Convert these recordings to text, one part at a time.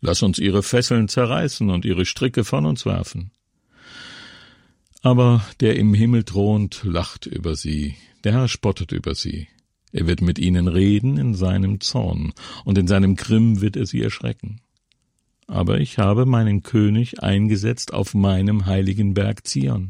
Lass uns ihre Fesseln zerreißen und ihre Stricke von uns werfen. Aber der im Himmel thront, lacht über sie, der Herr spottet über sie. Er wird mit ihnen reden in seinem Zorn, und in seinem Grimm wird er sie erschrecken. Aber ich habe meinen König eingesetzt auf meinem heiligen Berg Zion.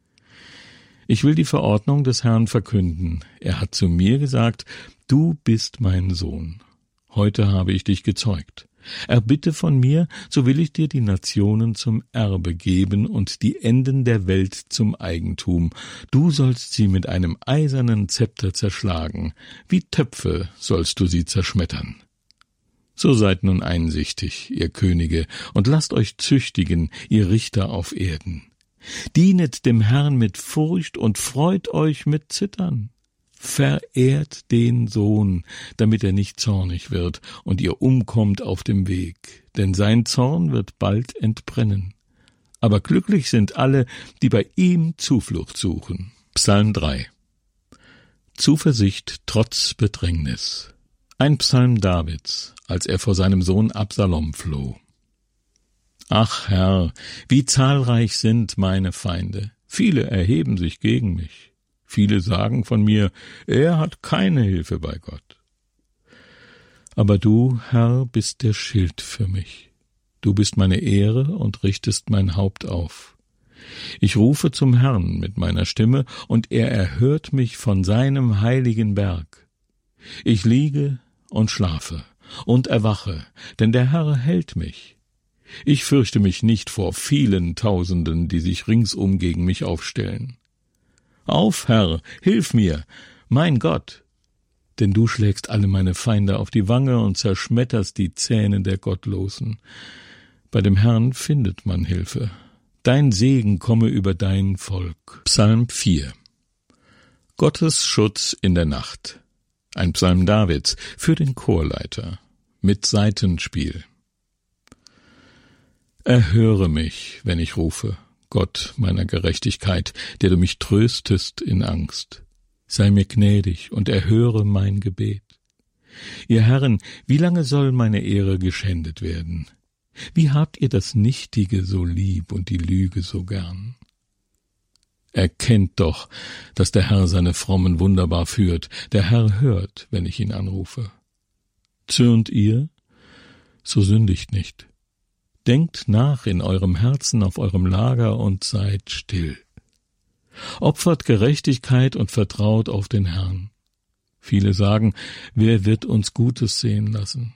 Ich will die Verordnung des Herrn verkünden. Er hat zu mir gesagt, du bist mein Sohn. Heute habe ich dich gezeugt. Erbitte von mir, so will ich dir die Nationen zum Erbe geben und die Enden der Welt zum Eigentum. Du sollst sie mit einem eisernen Zepter zerschlagen, wie Töpfe sollst du sie zerschmettern. So seid nun einsichtig, ihr Könige, und lasst euch züchtigen, ihr Richter auf Erden. Dienet dem Herrn mit Furcht und freut euch mit Zittern. Verehrt den Sohn, damit er nicht zornig wird und ihr umkommt auf dem Weg, denn sein Zorn wird bald entbrennen. Aber glücklich sind alle, die bei ihm Zuflucht suchen. Psalm 3. Zuversicht trotz Bedrängnis. Ein Psalm Davids, als er vor seinem Sohn Absalom floh. Ach Herr, wie zahlreich sind meine Feinde, viele erheben sich gegen mich. Viele sagen von mir, er hat keine Hilfe bei Gott. Aber du, Herr, bist der Schild für mich. Du bist meine Ehre und richtest mein Haupt auf. Ich rufe zum Herrn mit meiner Stimme, und er erhört mich von seinem heiligen Berg. Ich liege und schlafe und erwache, denn der Herr hält mich. Ich fürchte mich nicht vor vielen Tausenden, die sich ringsum gegen mich aufstellen. Auf, Herr, hilf mir, mein Gott! Denn du schlägst alle meine Feinde auf die Wange und zerschmetterst die Zähne der Gottlosen. Bei dem Herrn findet man Hilfe. Dein Segen komme über dein Volk. Psalm 4. Gottes Schutz in der Nacht. Ein Psalm Davids für den Chorleiter mit Saitenspiel. Erhöre mich, wenn ich rufe, Gott meiner Gerechtigkeit, der du mich tröstest in Angst. Sei mir gnädig und erhöre mein Gebet. Ihr Herren, wie lange soll meine Ehre geschändet werden? Wie habt ihr das Nichtige so lieb und die Lüge so gern? Erkennt doch, dass der Herr seine Frommen wunderbar führt. Der Herr hört, wenn ich ihn anrufe. Zürnt ihr? So sündigt nicht. Denkt nach in eurem Herzen auf eurem Lager und seid still. Opfert Gerechtigkeit und vertraut auf den Herrn. Viele sagen, wer wird uns Gutes sehen lassen?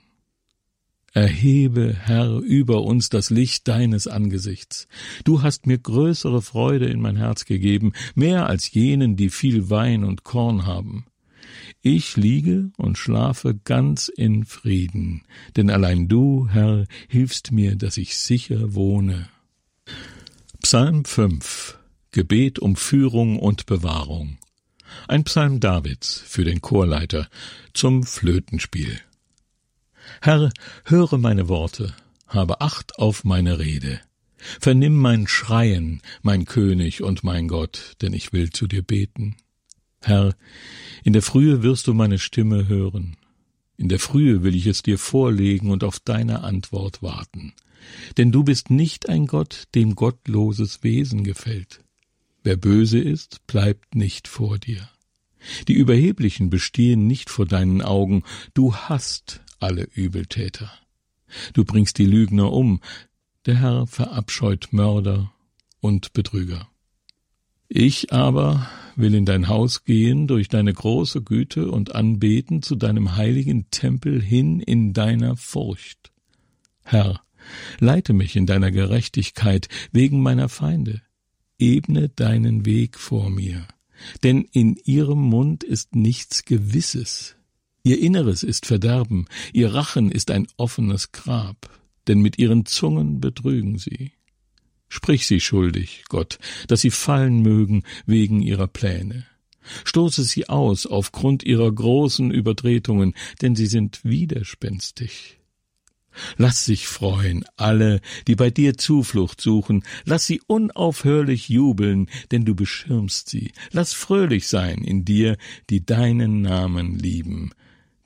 Erhebe, Herr, über uns das Licht deines Angesichts. Du hast mir größere Freude in mein Herz gegeben, mehr als jenen, die viel Wein und Korn haben. Ich liege und schlafe ganz in Frieden, denn allein du, Herr, hilfst mir, dass ich sicher wohne. Psalm 5. Gebet um Führung und Bewahrung. Ein Psalm Davids für den Chorleiter zum Flötenspiel. Herr, höre meine Worte, habe Acht auf meine Rede. Vernimm mein Schreien, mein König und mein Gott, denn ich will zu dir beten. Herr, in der Frühe wirst du meine Stimme hören. In der Frühe will ich es dir vorlegen und auf deine Antwort warten. Denn du bist nicht ein Gott, dem gottloses Wesen gefällt. Wer böse ist, bleibt nicht vor dir. Die Überheblichen bestehen nicht vor deinen Augen. Du hasst alle Übeltäter. Du bringst die Lügner um. Der Herr verabscheut Mörder und Betrüger. Ich aber will in dein Haus gehen durch deine große Güte und anbeten zu deinem heiligen Tempel hin in deiner Furcht. Herr, leite mich in deiner Gerechtigkeit wegen meiner Feinde. Ebne deinen Weg vor mir, denn in ihrem Mund ist nichts Gewisses. Ihr Inneres ist Verderben, ihr Rachen ist ein offenes Grab, denn mit ihren Zungen betrügen sie. Sprich sie schuldig, Gott, dass sie fallen mögen wegen ihrer Pläne. Stoße sie aus aufgrund ihrer großen Übertretungen, denn sie sind widerspenstig. Lass sich freuen alle, die bei dir Zuflucht suchen. Lass sie unaufhörlich jubeln, denn du beschirmst sie. Lass fröhlich sein in dir, die deinen Namen lieben.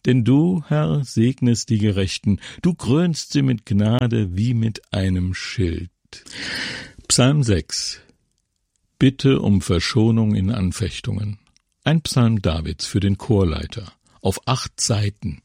Denn du, Herr, segnest die Gerechten, du krönst sie mit Gnade wie mit einem Schild. Psalm 6. Bitte um Verschonung in Anfechtungen. Ein Psalm Davids für den Chorleiter, auf 8 Seiten.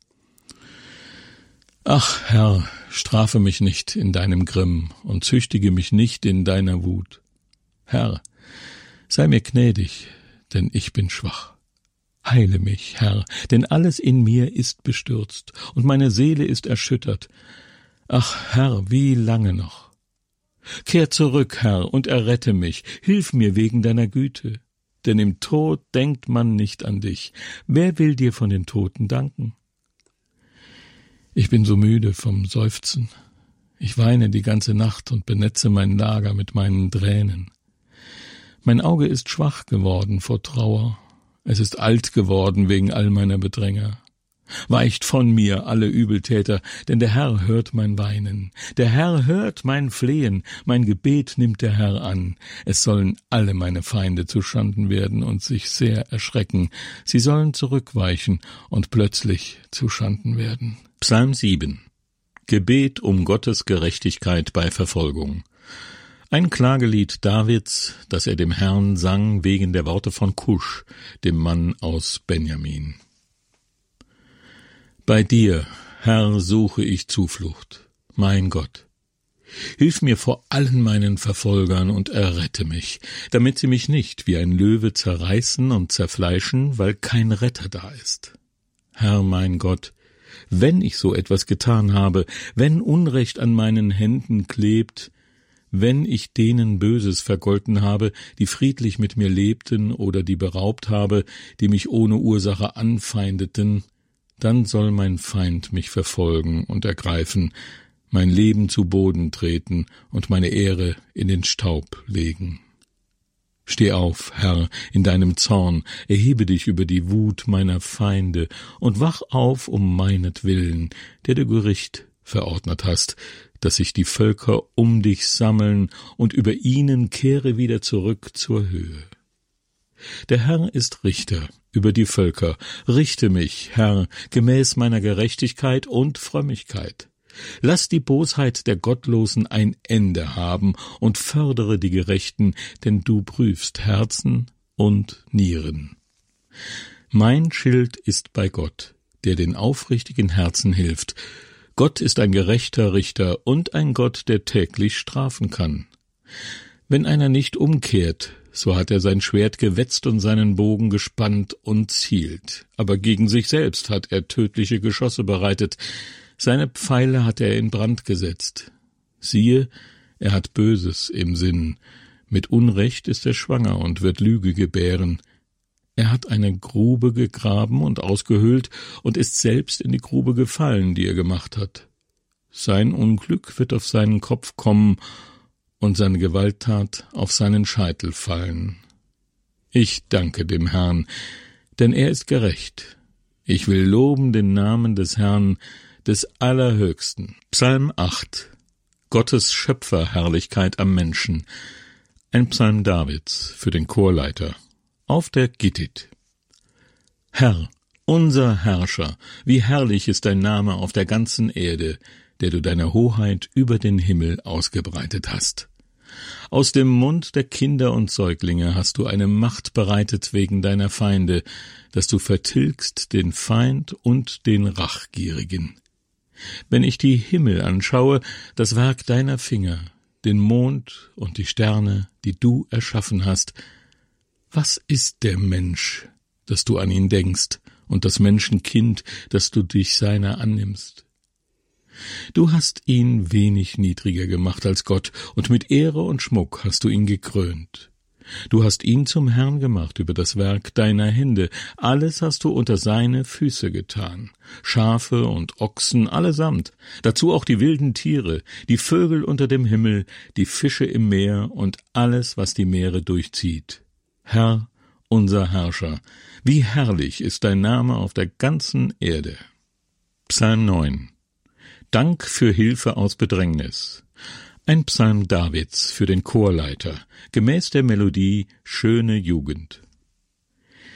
Ach, Herr, strafe mich nicht in deinem Grimm und züchtige mich nicht in deiner Wut. Herr, sei mir gnädig, denn ich bin schwach. Heile mich, Herr, denn alles in mir ist bestürzt und meine Seele ist erschüttert. Ach, Herr, wie lange noch? Kehr zurück, Herr, und errette mich, hilf mir wegen deiner Güte. Denn im Tod denkt man nicht an dich. Wer will dir von den Toten danken? Ich bin so müde vom Seufzen. Ich weine die ganze Nacht und benetze mein Lager mit meinen Tränen. Mein Auge ist schwach geworden vor Trauer. Es ist alt geworden wegen all meiner Bedränger. Weicht von mir alle Übeltäter, denn der Herr hört mein Weinen. Der Herr hört mein Flehen, mein Gebet nimmt der Herr an. Es sollen alle meine Feinde zuschanden werden und sich sehr erschrecken. Sie sollen zurückweichen und plötzlich zuschanden werden. Psalm 7. Gebet um Gottes Gerechtigkeit bei Verfolgung. Ein Klagelied Davids, das er dem Herrn sang wegen der Worte von Kusch, dem Mann aus Benjamin. Bei dir, Herr, suche ich Zuflucht, mein Gott. Hilf mir vor allen meinen Verfolgern und errette mich, damit sie mich nicht wie ein Löwe zerreißen und zerfleischen, weil kein Retter da ist. Herr, mein Gott, wenn ich so etwas getan habe, wenn Unrecht an meinen Händen klebt, wenn ich denen Böses vergolten habe, die friedlich mit mir lebten, oder die beraubt habe, die mich ohne Ursache anfeindeten, dann soll mein Feind mich verfolgen und ergreifen, mein Leben zu Boden treten und meine Ehre in den Staub legen. Steh auf, Herr, in deinem Zorn, erhebe dich über die Wut meiner Feinde und wach auf um meinetwillen, der du Gericht verordnet hast, dass sich die Völker um dich sammeln und über ihnen kehre wieder zurück zur Höhe. Der Herr ist Richter über die Völker. Richte mich, Herr, gemäß meiner Gerechtigkeit und Frömmigkeit. Lass die Bosheit der Gottlosen ein Ende haben und fördere die Gerechten, denn du prüfst Herzen und Nieren. Mein Schild ist bei Gott, der den aufrichtigen Herzen hilft. Gott ist ein gerechter Richter und ein Gott, der täglich strafen kann. Wenn einer nicht umkehrt, so hat er sein Schwert gewetzt und seinen Bogen gespannt und zielt. Aber gegen sich selbst hat er tödliche Geschosse bereitet. Seine Pfeile hat er in Brand gesetzt. Siehe, er hat Böses im Sinn. Mit Unrecht ist er schwanger und wird Lüge gebären. Er hat eine Grube gegraben und ausgehöhlt und ist selbst in die Grube gefallen, die er gemacht hat. Sein Unglück wird auf seinen Kopf kommen und seine Gewalttat auf seinen Scheitel fallen. Ich danke dem Herrn, denn er ist gerecht. Ich will loben den Namen des Herrn, des Allerhöchsten. Psalm 8. Gottes Schöpferherrlichkeit am Menschen. Ein Psalm Davids für den Chorleiter. Auf der Gittit. Herr, unser Herrscher, wie herrlich ist dein Name auf der ganzen Erde, der du deine Hoheit über den Himmel ausgebreitet hast. Aus dem Mund der Kinder und Säuglinge hast du eine Macht bereitet wegen deiner Feinde, dass du vertilgst den Feind und den Rachgierigen. Wenn ich die Himmel anschaue, das Werk deiner Finger, den Mond und die Sterne, die du erschaffen hast, was ist der Mensch, dass du an ihn denkst, und das Menschenkind, dass du dich seiner annimmst? Du hast ihn wenig niedriger gemacht als Gott, und mit Ehre und Schmuck hast du ihn gekrönt. Du hast ihn zum Herrn gemacht über das Werk deiner Hände, alles hast du unter seine Füße getan, Schafe und Ochsen allesamt, dazu auch die wilden Tiere, die Vögel unter dem Himmel, die Fische im Meer und alles, was die Meere durchzieht. Herr, unser Herrscher, wie herrlich ist dein Name auf der ganzen Erde. Psalm 9. Dank für Hilfe aus Bedrängnis. Ein Psalm Davids für den Chorleiter, gemäß der Melodie Schöne Jugend.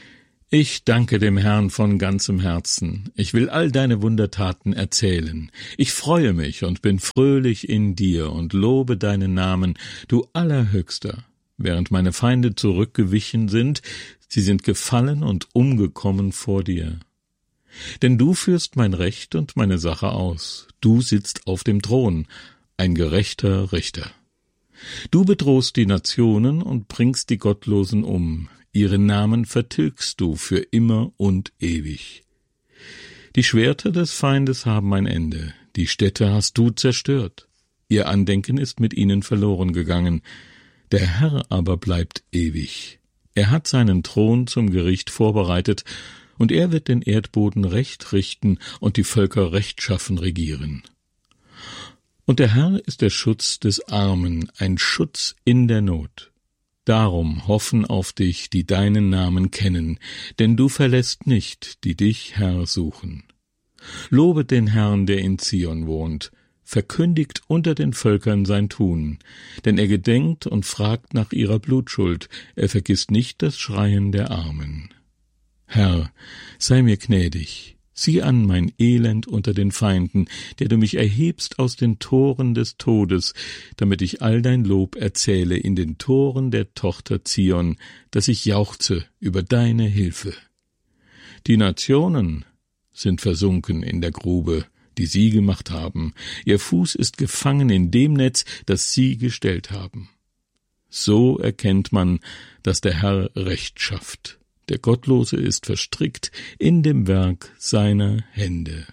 Ich danke dem Herrn von ganzem Herzen. Ich will all deine Wundertaten erzählen. Ich freue mich und bin fröhlich in dir und lobe deinen Namen, du Allerhöchster. Während meine Feinde zurückgewichen sind, sie sind gefallen und umgekommen vor dir. Denn du führst mein Recht und meine Sache aus. Du sitzt auf dem Thron, ein gerechter Richter. Du bedrohst die Nationen und bringst die Gottlosen um. Ihre Namen vertilgst du für immer und ewig. Die Schwerter des Feindes haben ein Ende, die Städte hast du zerstört. Ihr Andenken ist mit ihnen verloren gegangen. Der Herr aber bleibt ewig. Er hat seinen Thron zum Gericht vorbereitet, und er wird den Erdboden recht richten und die Völker rechtschaffen regieren. Und der Herr ist der Schutz des Armen, ein Schutz in der Not. Darum hoffen auf dich, die deinen Namen kennen, denn du verlässt nicht, die dich, Herr, suchen. Lobet den Herrn, der in Zion wohnt, verkündigt unter den Völkern sein Tun, denn er gedenkt und fragt nach ihrer Blutschuld, er vergisst nicht das Schreien der Armen. Herr, sei mir gnädig, sieh an mein Elend unter den Feinden, der du mich erhebst aus den Toren des Todes, damit ich all dein Lob erzähle in den Toren der Tochter Zion, dass ich jauchze über deine Hilfe. Die Nationen sind versunken in der Grube, die sie gemacht haben, ihr Fuß ist gefangen in dem Netz, das sie gestellt haben. So erkennt man, dass der Herr Recht schafft. Der Gottlose ist verstrickt in dem Werk seiner Hände.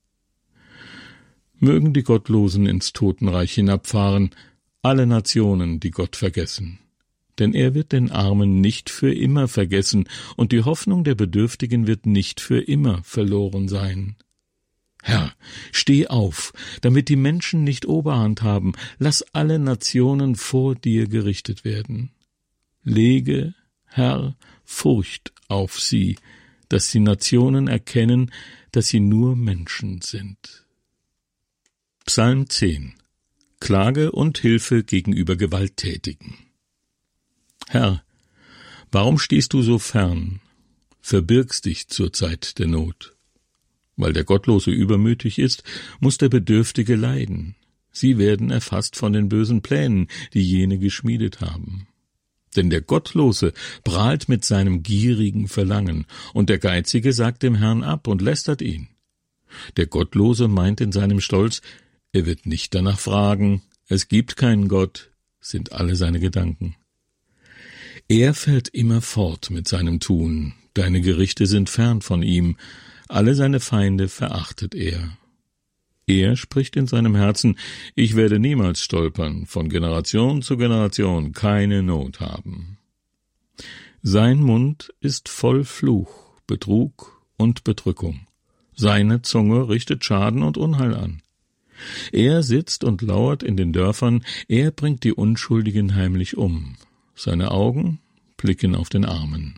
Mögen die Gottlosen ins Totenreich hinabfahren, alle Nationen, die Gott vergessen. Denn er wird den Armen nicht für immer vergessen, und die Hoffnung der Bedürftigen wird nicht für immer verloren sein. Herr, steh auf, damit die Menschen nicht Oberhand haben, lass alle Nationen vor dir gerichtet werden. Lege, Herr, Furcht auf sie, dass die Nationen erkennen, dass sie nur Menschen sind. Psalm 10. Klage und Hilfe gegenüber Gewalttätigen. Herr, warum stehst du so fern, verbirgst dich zur Zeit der Not? Weil der Gottlose übermütig ist, muß der Bedürftige leiden. Sie werden erfasst von den bösen Plänen, die jene geschmiedet haben. Denn der Gottlose prahlt mit seinem gierigen Verlangen, und der Geizige sagt dem Herrn ab und lästert ihn. Der Gottlose meint in seinem Stolz, er wird nicht danach fragen, es gibt keinen Gott, sind alle seine Gedanken. Er fährt immer fort mit seinem Tun, deine Gerichte sind fern von ihm, alle seine Feinde verachtet er. Er spricht in seinem Herzen, ich werde niemals stolpern, von Generation zu Generation keine Not haben. Sein Mund ist voll Fluch, Betrug und Bedrückung. Seine Zunge richtet Schaden und Unheil an. Er sitzt und lauert in den Dörfern, er bringt die Unschuldigen heimlich um. Seine Augen blicken auf den Armen.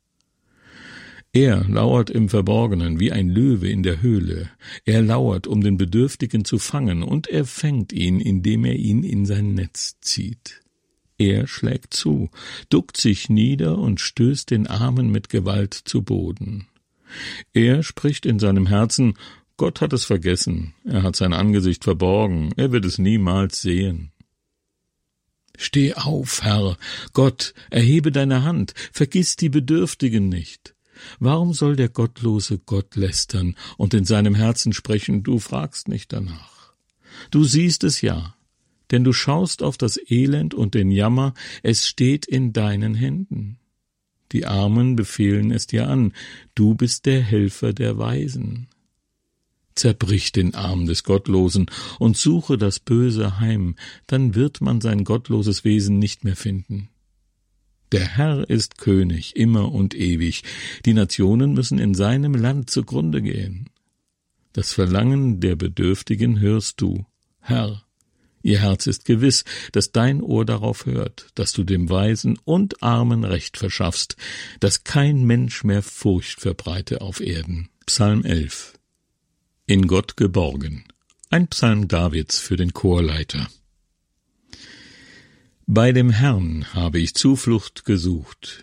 Er lauert im Verborgenen wie ein Löwe in der Höhle. Er lauert, um den Bedürftigen zu fangen, und er fängt ihn, indem er ihn in sein Netz zieht. Er schlägt zu, duckt sich nieder und stößt den Armen mit Gewalt zu Boden. Er spricht in seinem Herzen, Gott hat es vergessen, er hat sein Angesicht verborgen, er wird es niemals sehen. Steh auf, Herr, Gott, erhebe deine Hand, vergiss die Bedürftigen nicht. Warum soll der Gottlose Gott lästern und in seinem Herzen sprechen, du fragst nicht danach? Du siehst es ja, denn du schaust auf das Elend und den Jammer, es steht in deinen Händen. Die Armen befehlen es dir an, du bist der Helfer der Weisen. Zerbrich den Arm des Gottlosen und suche das Böse heim, dann wird man sein gottloses Wesen nicht mehr finden. Der Herr ist König, immer und ewig. Die Nationen müssen in seinem Land zugrunde gehen. Das Verlangen der Bedürftigen hörst du, Herr. Ihr Herz ist gewiss, dass dein Ohr darauf hört, dass du dem Weisen und Armen Recht verschaffst, dass kein Mensch mehr Furcht verbreite auf Erden. Psalm 11. In Gott geborgen. Ein Psalm Davids für den Chorleiter. Bei dem Herrn habe ich Zuflucht gesucht.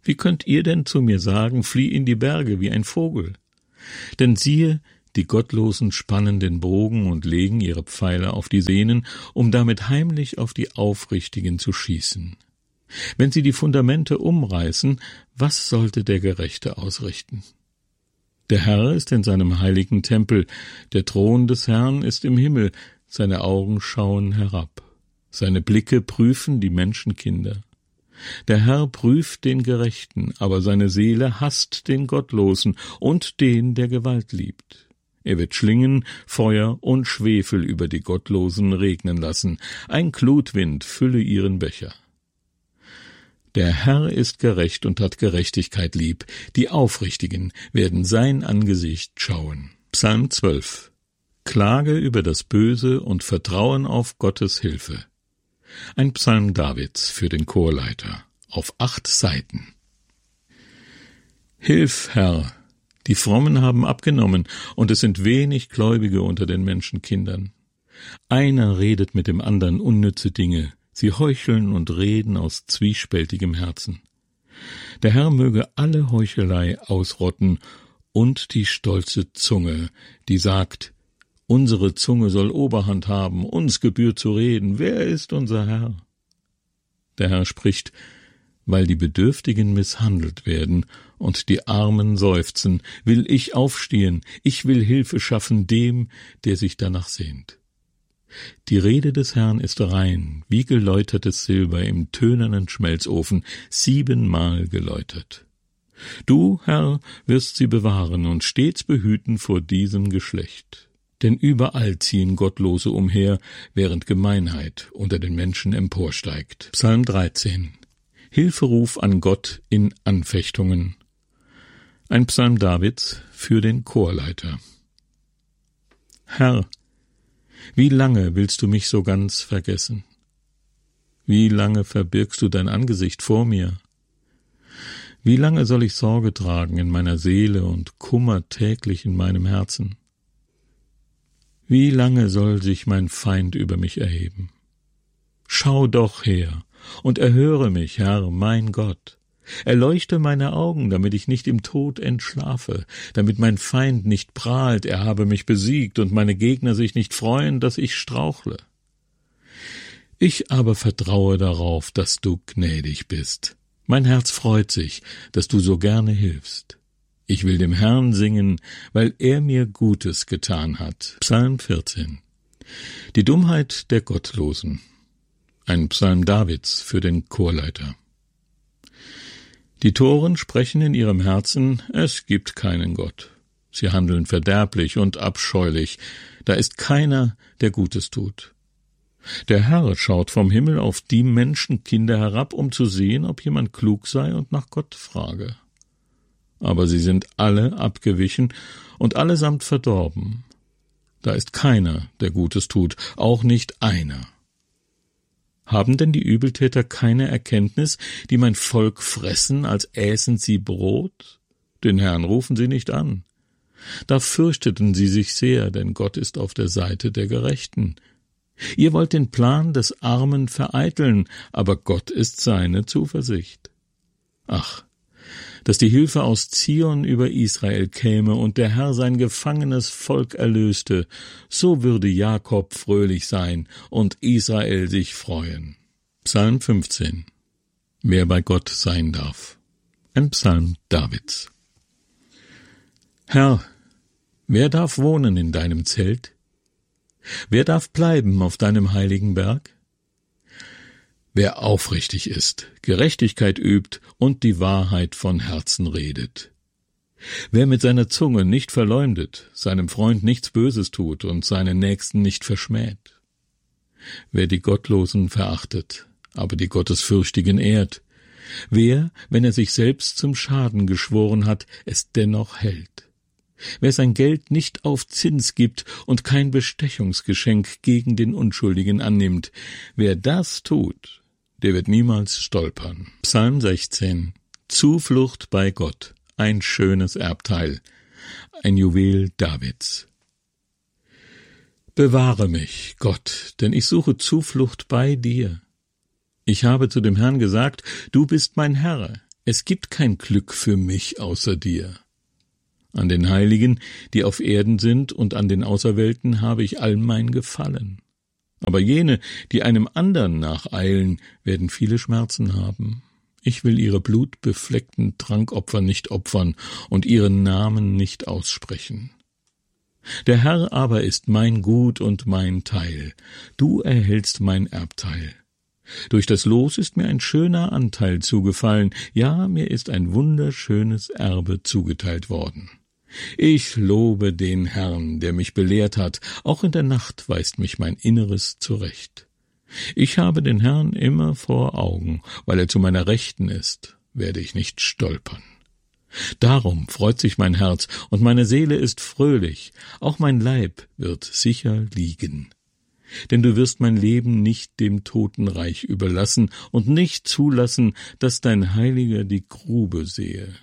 Wie könnt ihr denn zu mir sagen, flieh in die Berge wie ein Vogel? Denn siehe, die Gottlosen spannen den Bogen und legen ihre Pfeile auf die Sehnen, um damit heimlich auf die Aufrichtigen zu schießen. Wenn sie die Fundamente umreißen, was sollte der Gerechte ausrichten? Der Herr ist in seinem heiligen Tempel, der Thron des Herrn ist im Himmel, seine Augen schauen herab, seine Blicke prüfen die Menschenkinder. Der Herr prüft den Gerechten, aber seine Seele hasst den Gottlosen und den, der Gewalt liebt. Er wird Schlingen, Feuer und Schwefel über die Gottlosen regnen lassen, ein Glutwind fülle ihren Becher. Der Herr ist gerecht und hat Gerechtigkeit lieb, die Aufrichtigen werden sein Angesicht schauen. Psalm 12. Klage über das Böse und Vertrauen auf Gottes Hilfe. Ein Psalm Davids für den Chorleiter, auf 8 Seiten. Hilf, Herr! Die Frommen haben abgenommen, und es sind wenig Gläubige unter den Menschenkindern. Einer redet mit dem anderen unnütze Dinge, sie heucheln und reden aus zwiespältigem Herzen. Der Herr möge alle Heuchelei ausrotten und die stolze Zunge, die sagt, unsere Zunge soll Oberhand haben, uns gebührt zu reden, wer ist unser Herr? Der Herr spricht, weil die Bedürftigen misshandelt werden und die Armen seufzen, will ich aufstehen, ich will Hilfe schaffen dem, der sich danach sehnt. Die Rede des Herrn ist rein, wie geläutertes Silber im tönernen Schmelzofen, 7-mal geläutert. Du, Herr, wirst sie bewahren und stets behüten vor diesem Geschlecht. Denn überall ziehen Gottlose umher, während Gemeinheit unter den Menschen emporsteigt. Psalm 13. Hilferuf an Gott in Anfechtungen. Ein Psalm Davids für den Chorleiter. Herr, wie lange willst du mich so ganz vergessen? Wie lange verbirgst du dein Angesicht vor mir? Wie lange soll ich Sorge tragen in meiner Seele und Kummer täglich in meinem Herzen? Wie lange soll sich mein Feind über mich erheben? Schau doch her und erhöre mich, Herr, mein Gott. Erleuchte meine Augen, damit ich nicht im Tod entschlafe, damit mein Feind nicht prahlt, er habe mich besiegt, und meine Gegner sich nicht freuen, dass ich strauchle. Ich aber vertraue darauf, dass du gnädig bist. Mein Herz freut sich, dass du so gerne hilfst. Ich will dem Herrn singen, weil er mir Gutes getan hat. Psalm 14. Die Dummheit der Gottlosen. Ein Psalm Davids für den Chorleiter. Die Toren sprechen in ihrem Herzen, es gibt keinen Gott. Sie handeln verderblich und abscheulich, da ist keiner, der Gutes tut. Der Herr schaut vom Himmel auf die Menschenkinder herab, um zu sehen, ob jemand klug sei und nach Gott frage. Aber sie sind alle abgewichen und allesamt verdorben. Da ist keiner, der Gutes tut, auch nicht einer. Haben denn die Übeltäter keine Erkenntnis, die mein Volk fressen, als äßen sie Brot? Den Herrn rufen sie nicht an. Da fürchteten sie sich sehr, denn Gott ist auf der Seite der Gerechten. Ihr wollt den Plan des Armen vereiteln, aber Gott ist seine Zuversicht. Ach, dass die Hilfe aus Zion über Israel käme und der Herr sein gefangenes Volk erlöste, so würde Jakob fröhlich sein und Israel sich freuen. Psalm 15. Wer bei Gott sein darf. Ein Psalm Davids. Herr, wer darf wohnen in deinem Zelt? Wer darf bleiben auf deinem heiligen Berg? Wer aufrichtig ist, Gerechtigkeit übt und die Wahrheit von Herzen redet. Wer mit seiner Zunge nicht verleumdet, seinem Freund nichts Böses tut und seinen Nächsten nicht verschmäht. Wer die Gottlosen verachtet, aber die Gottesfürchtigen ehrt. Wer, wenn er sich selbst zum Schaden geschworen hat, es dennoch hält. Wer sein Geld nicht auf Zins gibt und kein Bestechungsgeschenk gegen den Unschuldigen annimmt, wer das tut, der wird niemals stolpern. Psalm 16. Zuflucht bei Gott, ein schönes Erbteil, ein Juwel Davids. Bewahre mich, Gott, denn ich suche Zuflucht bei dir. Ich habe zu dem Herrn gesagt, du bist mein Herr, Es gibt kein Glück für mich außer dir. An den Heiligen, die auf Erden sind, und an den Auserwählten habe ich all mein Gefallen. Aber jene, die einem andern nacheilen, werden viele Schmerzen haben. Ich will ihre blutbefleckten Trankopfer nicht opfern und ihren Namen nicht aussprechen. Der Herr aber ist mein Gut und mein Teil. Du erhältst mein Erbteil. Durch das Los ist mir ein schöner Anteil zugefallen, ja, mir ist ein wunderschönes Erbe zugeteilt worden. Ich lobe den Herrn, der mich belehrt hat, auch in der Nacht weist mich mein Inneres zurecht. Ich habe den Herrn immer vor Augen, weil er zu meiner Rechten ist, werde ich nicht stolpern. Darum freut sich mein Herz, und meine Seele ist fröhlich, auch mein Leib wird sicher liegen. Denn du wirst mein Leben nicht dem Totenreich überlassen und nicht zulassen, dass dein Heiliger die Grube sehe.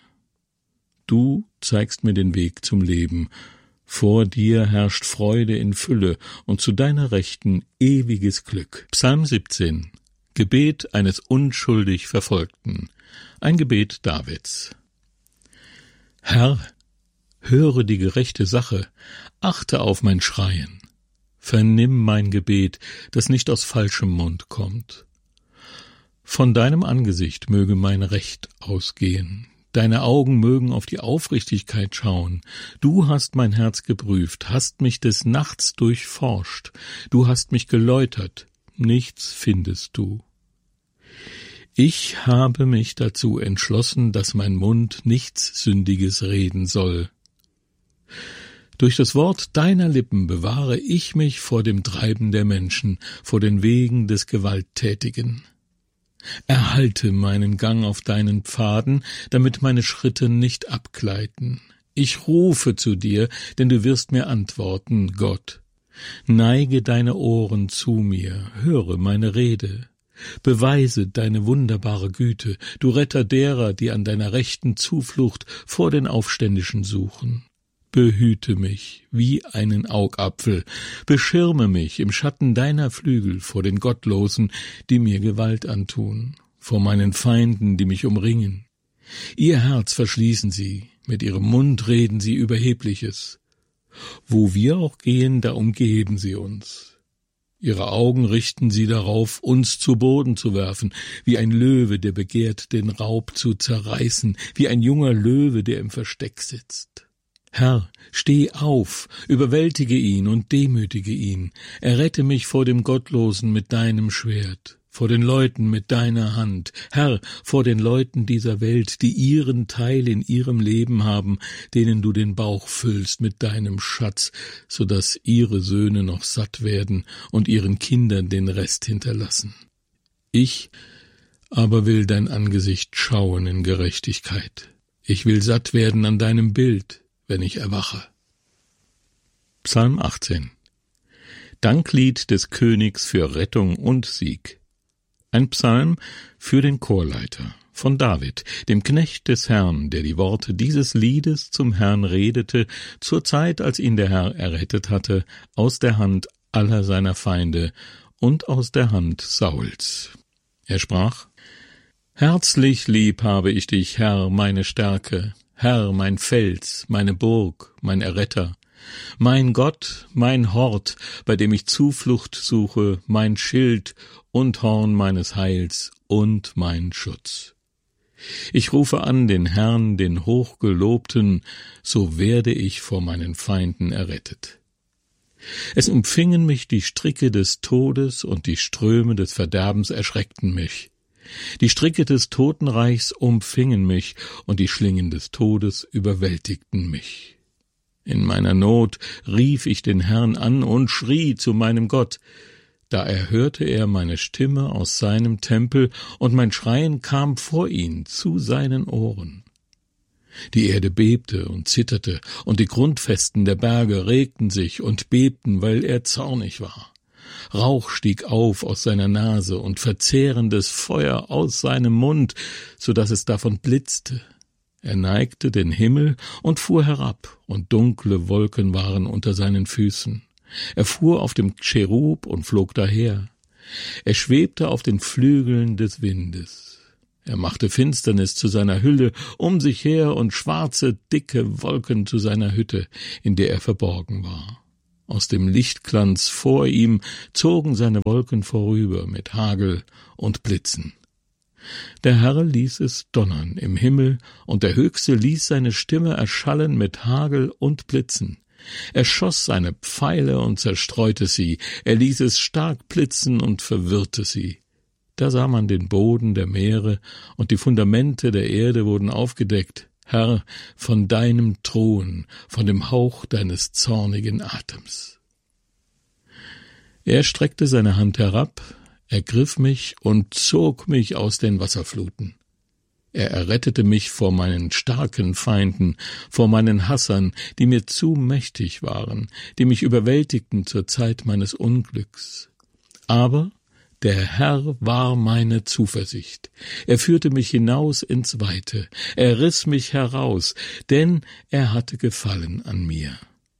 Du zeigst mir den Weg zum Leben. Vor dir herrscht Freude in Fülle und zu deiner Rechten ewiges Glück. Psalm 17. Gebet eines unschuldig Verfolgten. Ein Gebet Davids. Herr, höre die gerechte Sache, achte auf mein Schreien. Vernimm mein Gebet, das nicht aus falschem Mund kommt. Von deinem Angesicht möge mein Recht ausgehen. Deine Augen mögen auf die Aufrichtigkeit schauen. Du hast mein Herz geprüft, hast mich des Nachts durchforscht. Du hast mich geläutert, nichts findest du. Ich habe mich dazu entschlossen, dass mein Mund nichts Sündiges reden soll. Durch das Wort deiner Lippen bewahre ich mich vor dem Treiben der Menschen, vor den Wegen des Gewalttätigen. Erhalte meinen Gang auf deinen Pfaden, damit meine Schritte nicht abgleiten. Ich rufe zu dir, denn du wirst mir antworten, Gott. Neige deine Ohren zu mir, höre meine Rede. Beweise deine wunderbare Güte, du Retter derer, die an deiner Rechten Zuflucht vor den Aufständischen suchen. Behüte mich wie einen Augapfel, beschirme mich im Schatten deiner Flügel vor den Gottlosen, die mir Gewalt antun, vor meinen Feinden, die mich umringen. Ihr Herz verschließen sie, mit ihrem Mund reden sie Überhebliches. Wo wir auch gehen, da umgeben sie uns. Ihre Augen richten sie darauf, uns zu Boden zu werfen, wie ein Löwe, der begehrt, den Raub zu zerreißen, wie ein junger Löwe, der im Versteck sitzt. Herr, steh auf, überwältige ihn und demütige ihn, errette mich vor dem Gottlosen mit deinem Schwert, vor den Leuten mit deiner Hand, Herr, vor den Leuten dieser Welt, die ihren Teil in ihrem Leben haben, denen du den Bauch füllst mit deinem Schatz, so dass ihre Söhne noch satt werden und ihren Kindern den Rest hinterlassen. Ich aber will dein Angesicht schauen in Gerechtigkeit. Ich will satt werden an deinem Bild, wenn ich erwache. Psalm 18. Danklied des Königs für Rettung und Sieg. Ein Psalm für den Chorleiter von David, dem Knecht des Herrn, der die Worte dieses Liedes zum Herrn redete, zur Zeit, als ihn der Herr errettet hatte, aus der Hand aller seiner Feinde und aus der Hand Sauls. Er sprach: Herzlich lieb habe ich dich, Herr, meine Stärke, Herr, mein Fels, meine Burg, mein Erretter, mein Gott, mein Hort, bei dem ich Zuflucht suche, mein Schild und Horn meines Heils und mein Schutz. Ich rufe an den Herrn, den Hochgelobten, so werde ich vor meinen Feinden errettet. Es umfingen mich die Stricke des Todes und die Ströme des Verderbens erschreckten mich. Die Stricke des Totenreichs umfingen mich, und die Schlingen des Todes überwältigten mich. In meiner Not rief ich den Herrn an und schrie zu meinem Gott. Da erhörte er meine Stimme aus seinem Tempel, und mein Schreien kam vor ihn zu seinen Ohren. Die Erde bebte und zitterte, und die Grundfesten der Berge regten sich und bebten, weil er zornig war. Rauch stieg auf aus seiner Nase und verzehrendes Feuer aus seinem Mund, so dass es davon blitzte. Er neigte den Himmel und fuhr herab, und dunkle Wolken waren unter seinen Füßen. Er fuhr auf dem Cherub und flog daher. Er schwebte auf den Flügeln des Windes. Er machte Finsternis zu seiner Hülle um sich her und schwarze, dicke Wolken zu seiner Hütte, in der er verborgen war. Aus dem Lichtglanz vor ihm zogen seine Wolken vorüber mit Hagel und Blitzen. Der Herr ließ es donnern im Himmel, und der Höchste ließ seine Stimme erschallen mit Hagel und Blitzen. Er schoss seine Pfeile und zerstreute sie, er ließ es stark blitzen und verwirrte sie. Da sah man den Boden der Meere, und die Fundamente der Erde wurden aufgedeckt, Herr, von deinem Thron, von dem Hauch deines zornigen Atems. Er streckte seine Hand herab, ergriff mich und zog mich aus den Wasserfluten. Er errettete mich vor meinen starken Feinden, vor meinen Hassern, die mir zu mächtig waren, die mich überwältigten zur Zeit meines Unglücks. Aber der Herr war meine Zuversicht. Er führte mich hinaus ins Weite, er riss mich heraus, denn er hatte Gefallen an mir.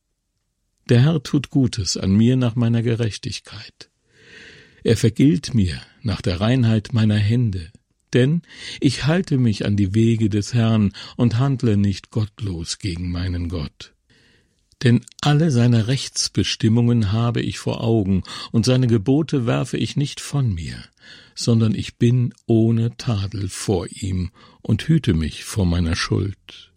Der Herr tut Gutes an mir nach meiner Gerechtigkeit. Er vergilt mir nach der Reinheit meiner Hände, denn ich halte mich an die Wege des Herrn und handle nicht gottlos gegen meinen Gott. Denn alle seine Rechtsbestimmungen habe ich vor Augen, und seine Gebote werfe ich nicht von mir, sondern ich bin ohne Tadel vor ihm und hüte mich vor meiner Schuld.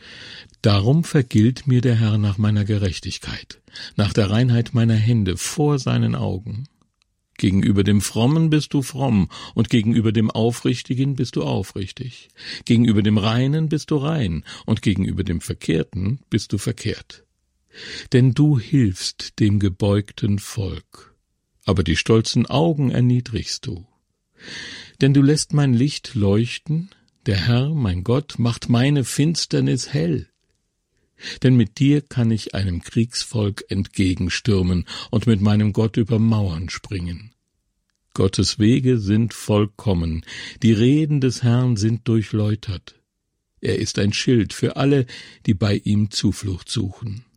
Darum vergilt mir der Herr nach meiner Gerechtigkeit, nach der Reinheit meiner Hände vor seinen Augen. Gegenüber dem Frommen bist du fromm, und gegenüber dem Aufrichtigen bist du aufrichtig. Gegenüber dem Reinen bist du rein, und gegenüber dem Verkehrten bist du verkehrt. Denn du hilfst dem gebeugten Volk, aber die stolzen Augen erniedrigst du. Denn du lässt mein Licht leuchten, der Herr, mein Gott, macht meine Finsternis hell. Denn mit dir kann ich einem Kriegsvolk entgegenstürmen und mit meinem Gott über Mauern springen. Gottes Wege sind vollkommen, die Reden des Herrn sind durchläutert. Er ist ein Schild für alle, die bei ihm Zuflucht suchen.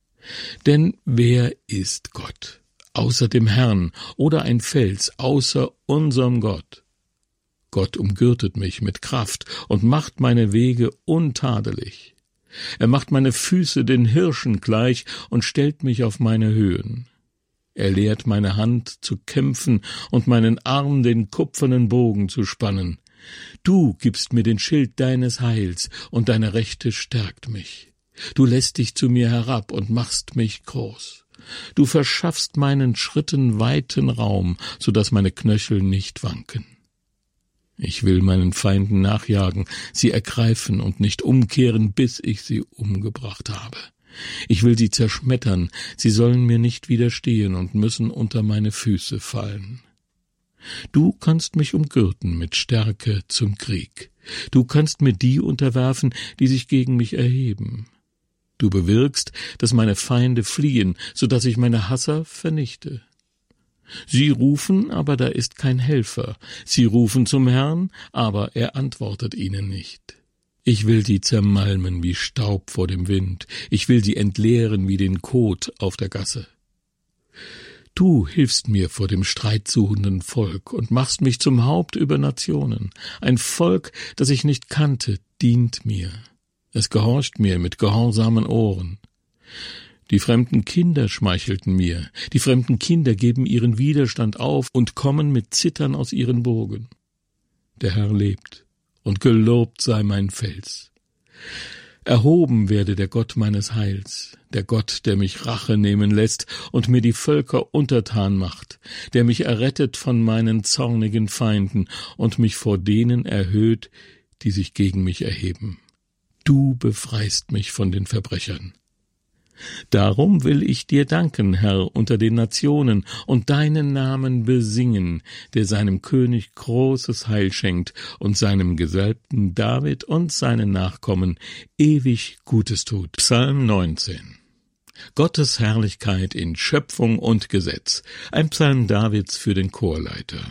Denn wer ist Gott, außer dem Herrn, oder ein Fels, außer unserem Gott? Gott umgürtet mich mit Kraft und macht meine Wege untadelig. Er macht meine Füße den Hirschen gleich und stellt mich auf meine Höhen. Er lehrt meine Hand zu kämpfen und meinen Arm den kupfernen Bogen zu spannen. Du gibst mir den Schild deines Heils, und deine Rechte stärkt mich. Du lässt dich zu mir herab und machst mich groß. Du verschaffst meinen Schritten weiten Raum, so dass meine Knöchel nicht wanken. Ich will meinen Feinden nachjagen, sie ergreifen und nicht umkehren, bis ich sie umgebracht habe. Ich will sie zerschmettern, sie sollen mir nicht widerstehen und müssen unter meine Füße fallen. Du kannst mich umgürten mit Stärke zum Krieg. Du kannst mir die unterwerfen, die sich gegen mich erheben. Du bewirkst, dass meine Feinde fliehen, so dass ich meine Hasser vernichte. Sie rufen, aber da ist kein Helfer. Sie rufen zum Herrn, aber er antwortet ihnen nicht. Ich will sie zermalmen wie Staub vor dem Wind. Ich will sie entleeren wie den Kot auf der Gasse. Du hilfst mir vor dem streitsuchenden Volk und machst mich zum Haupt über Nationen. Ein Volk, das ich nicht kannte, dient mir. Es gehorcht mir mit gehorsamen Ohren. Die fremden Kinder schmeichelten mir, die fremden Kinder geben ihren Widerstand auf und kommen mit Zittern aus ihren Burgen. Der Herr lebt, und gelobt sei mein Fels. Erhoben werde der Gott meines Heils, der Gott, der mich Rache nehmen lässt und mir die Völker untertan macht, der mich errettet von meinen zornigen Feinden und mich vor denen erhöht, die sich gegen mich erheben. Du befreist mich von den Verbrechern. Darum will ich dir danken, Herr, unter den Nationen und deinen Namen besingen, der seinem König großes Heil schenkt und seinem Gesalbten David und seinen Nachkommen ewig Gutes tut. Psalm 19. Gottes Herrlichkeit in Schöpfung und Gesetz. Ein Psalm Davids für den Chorleiter.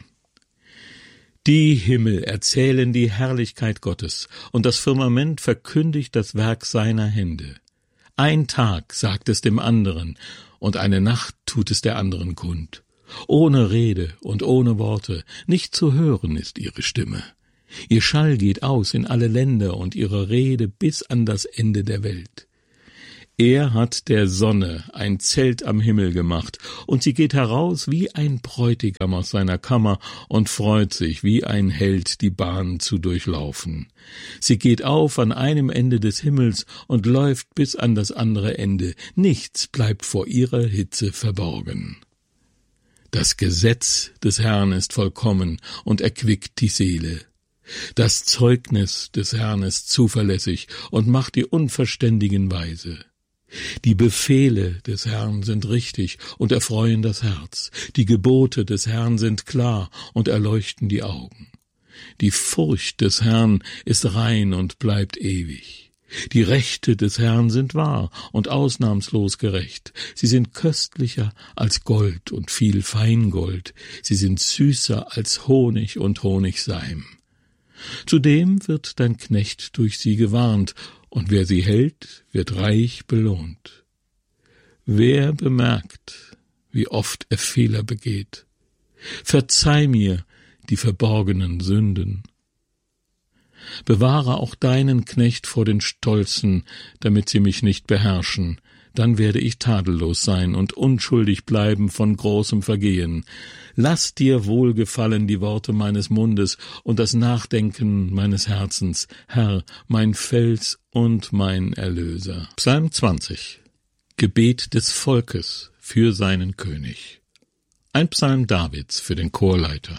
Die Himmel erzählen die Herrlichkeit Gottes, und das Firmament verkündigt das Werk seiner Hände. Ein Tag sagt es dem anderen, und eine Nacht tut es der anderen kund. Ohne Rede und ohne Worte, nicht zu hören ist ihre Stimme. Ihr Schall geht aus in alle Länder und ihre Rede bis an das Ende der Welt. Er hat der Sonne ein Zelt am Himmel gemacht, und sie geht heraus wie ein Bräutigam aus seiner Kammer und freut sich wie ein Held, die Bahn zu durchlaufen. Sie geht auf an einem Ende des Himmels und läuft bis an das andere Ende. Nichts bleibt vor ihrer Hitze verborgen. Das Gesetz des Herrn ist vollkommen und erquickt die Seele. Das Zeugnis des Herrn ist zuverlässig und macht die Unverständigen weise. Die Befehle des Herrn sind richtig und erfreuen das Herz. Die Gebote des Herrn sind klar und erleuchten die Augen. Die Furcht des Herrn ist rein und bleibt ewig. Die Rechte des Herrn sind wahr und ausnahmslos gerecht. Sie sind köstlicher als Gold und viel Feingold. Sie sind süßer als Honig und Honigseim. Zudem wird dein Knecht durch sie gewarnt, und wer sie hält, wird reich belohnt. Wer bemerkt, wie oft er Fehler begeht? Verzeih mir die verborgenen Sünden. Bewahre auch deinen Knecht vor den Stolzen, damit sie mich nicht beherrschen. Dann werde ich tadellos sein und unschuldig bleiben von großem Vergehen. Lass dir wohlgefallen die Worte meines Mundes und das Nachdenken meines Herzens, Herr, mein Fels und mein Erlöser. Psalm 20. Gebet des Volkes für seinen König. Ein Psalm Davids für den Chorleiter.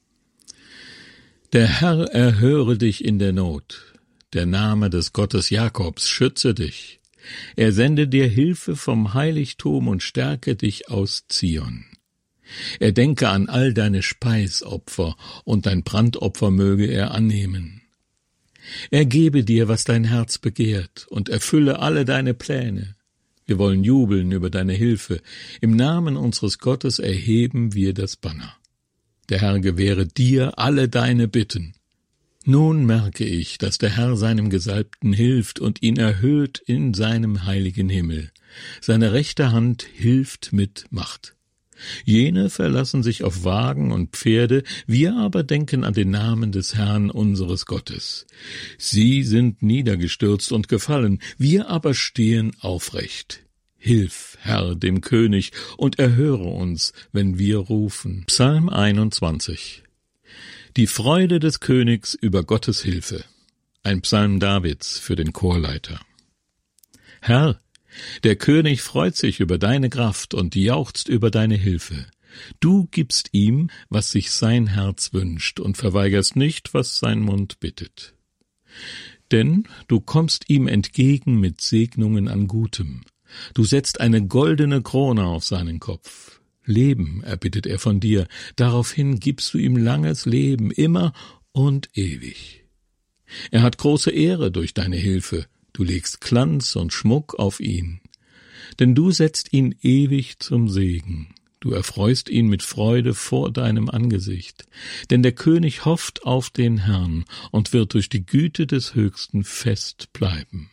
Der Herr erhöre dich in der Not. Der Name des Gottes Jakobs schütze dich. Er sende dir Hilfe vom Heiligtum und stärke dich aus Zion. Er denke an all deine Speisopfer, und dein Brandopfer möge er annehmen. Er gebe dir, was dein Herz begehrt, und erfülle alle deine Pläne. Wir wollen jubeln über deine Hilfe. Im Namen unseres Gottes erheben wir das Banner. Der Herr gewähre dir alle deine Bitten. Nun merke ich, dass der Herr seinem Gesalbten hilft und ihn erhöht in seinem heiligen Himmel. Seine rechte Hand hilft mit Macht. Jene verlassen sich auf Wagen und Pferde, wir aber denken an den Namen des Herrn unseres Gottes. Sie sind niedergestürzt und gefallen, wir aber stehen aufrecht. Hilf, Herr, dem König, und erhöre uns, wenn wir rufen. Psalm 21. Die Freude des Königs über Gottes Hilfe. Ein Psalm Davids für den Chorleiter. Herr, der König freut sich über deine Kraft und jauchzt über deine Hilfe. Du gibst ihm, was sich sein Herz wünscht, und verweigerst nicht, was sein Mund bittet. Denn du kommst ihm entgegen mit Segnungen an Gutem. Du setzt eine goldene Krone auf seinen Kopf. Leben erbittet er von dir, daraufhin gibst du ihm langes Leben, immer und ewig. Er hat große Ehre durch deine Hilfe, du legst Glanz und Schmuck auf ihn. Denn du setzt ihn ewig zum Segen, du erfreust ihn mit Freude vor deinem Angesicht. Denn der König hofft auf den Herrn und wird durch die Güte des Höchsten fest bleiben.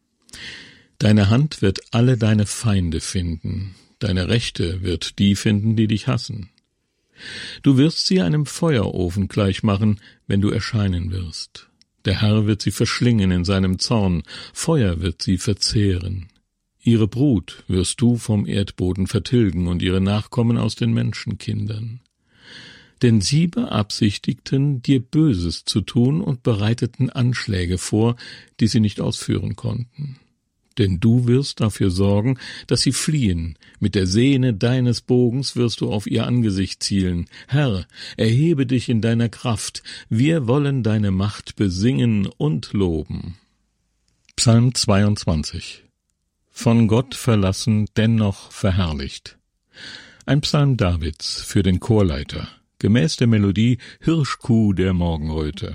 Deine Hand wird alle deine Feinde finden, deine Rechte wird die finden, die dich hassen. Du wirst sie einem Feuerofen gleichmachen, wenn du erscheinen wirst. Der Herr wird sie verschlingen in seinem Zorn, Feuer wird sie verzehren. Ihre Brut wirst du vom Erdboden vertilgen und ihre Nachkommen aus den Menschenkindern. Denn sie beabsichtigten, dir Böses zu tun und bereiteten Anschläge vor, die sie nicht ausführen konnten. Denn du wirst dafür sorgen, dass sie fliehen. Mit der Sehne deines Bogens wirst du auf ihr Angesicht zielen. Herr, erhebe dich in deiner Kraft. Wir wollen deine Macht besingen und loben. Psalm 22. Von Gott verlassen, dennoch verherrlicht. Ein Psalm Davids für den Chorleiter, gemäß der Melodie Hirschkuh der Morgenröte.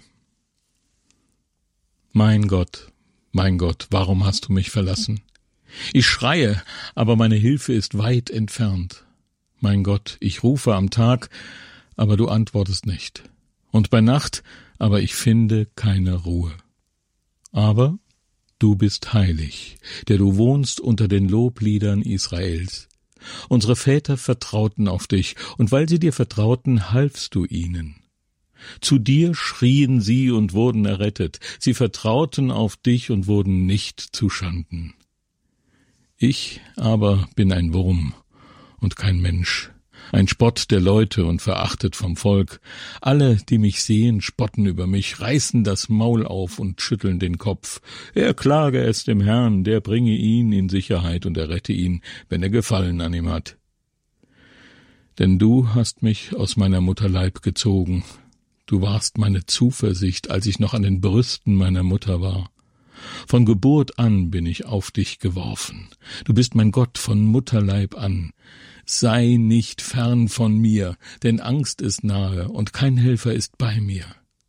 Mein Gott, warum hast du mich verlassen? Ich schreie, aber meine Hilfe ist weit entfernt. Mein Gott, ich rufe am Tag, aber du antwortest nicht. Und bei Nacht, aber ich finde keine Ruhe. Aber du bist heilig, der du wohnst unter den Lobliedern Israels. Unsere Väter vertrauten auf dich, und weil sie dir vertrauten, halfst du ihnen. Zu dir schrien sie und wurden errettet. Sie vertrauten auf dich und wurden nicht zuschanden. Ich aber bin ein Wurm und kein Mensch, ein Spott der Leute und verachtet vom Volk. Alle, die mich sehen, spotten über mich, reißen das Maul auf und schütteln den Kopf. Er klage es dem Herrn, der bringe ihn in Sicherheit und errette ihn, wenn er Gefallen an ihm hat. Denn du hast mich aus meiner Mutter Leib gezogen. Du warst meine Zuversicht, als ich noch an den Brüsten meiner Mutter war. Von Geburt an bin ich auf dich geworfen. Du bist mein Gott von Mutterleib an. Sei nicht fern von mir, denn Angst ist nahe und kein Helfer ist bei mir.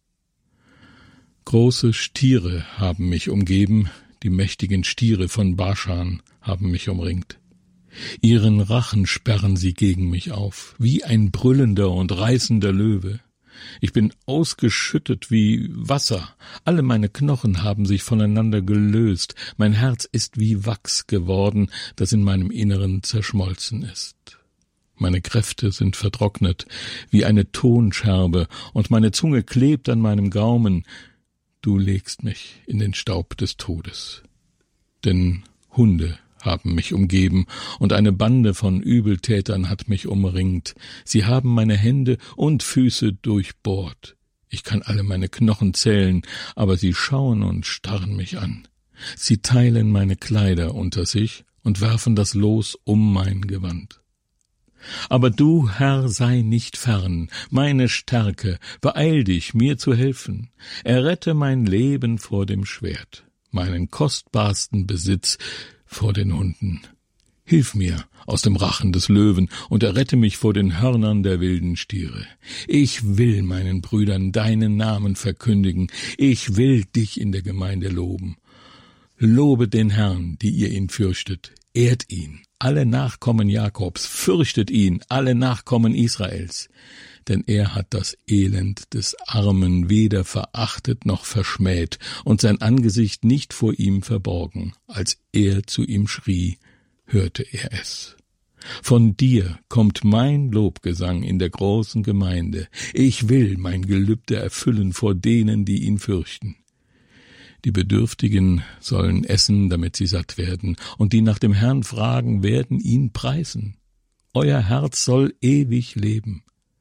Große Stiere haben mich umgeben, die mächtigen Stiere von Baschan haben mich umringt. Ihren Rachen sperren sie gegen mich auf, wie ein brüllender und reißender Löwe. Ich bin ausgeschüttet wie Wasser, alle meine Knochen haben sich voneinander gelöst, mein Herz ist wie Wachs geworden, das in meinem Inneren zerschmolzen ist. Meine Kräfte sind vertrocknet, wie eine Tonscherbe, und meine Zunge klebt an meinem Gaumen. Du legst mich in den Staub des Todes. Denn Hunde haben mich umgeben, und eine Bande von Übeltätern hat mich umringt. Sie haben meine Hände und Füße durchbohrt. Ich kann alle meine Knochen zählen, aber sie schauen und starren mich an. Sie teilen meine Kleider unter sich und werfen das Los um mein Gewand. Aber du, Herr, sei nicht fern, meine Stärke, beeil dich, mir zu helfen. Errette mein Leben vor dem Schwert, meinen kostbarsten Besitz vor den Hunden. Hilf mir aus dem Rachen des Löwen und errette mich vor den Hörnern der wilden Stiere. Ich will meinen Brüdern deinen Namen verkündigen. Ich will dich in der Gemeinde loben. Lobet den Herrn, die ihr ihn fürchtet. Ehrt ihn, alle Nachkommen Jakobs. Fürchtet ihn, alle Nachkommen Israels. Denn er hat das Elend des Armen weder verachtet noch verschmäht und sein Angesicht nicht vor ihm verborgen. Als er zu ihm schrie, hörte er es. Von dir kommt mein Lobgesang in der großen Gemeinde. Ich will mein Gelübde erfüllen vor denen, die ihn fürchten. Die Bedürftigen sollen essen, damit sie satt werden, und die nach dem Herrn fragen, werden ihn preisen. Euer Herz soll ewig leben.